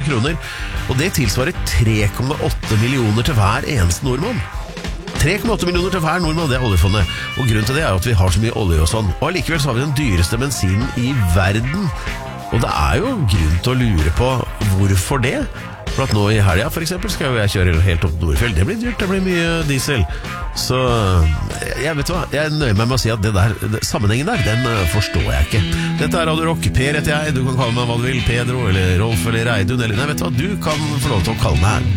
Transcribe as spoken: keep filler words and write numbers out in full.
kroner, og det tilsvarer tre komma åtte millioner til hver eneste nordmann. tre komma åtte millioner til hver nordmann, det er oljefondet. Og grunnen til det er at vi har så mye olje og sånn. Og allikevel så har vi den dyreste bensinen i verden. Og det er jo grunn til å lure på hvorfor det. For at nå i helga for eksempel skal jo jeg kjøre helt opp Nordfjell. Det blir dyrt, det blir mye diesel. Så jeg vet hva, jeg nøyer meg med å si at det der, sammenhengen der, den forstår jeg ikke. Dette er Radio Rock, Per heter jeg. Du kan kalle meg hva du vil, Pedro eller Rolf eller Reidun eller, nei vet du hva, du kan få lov til å kalle meg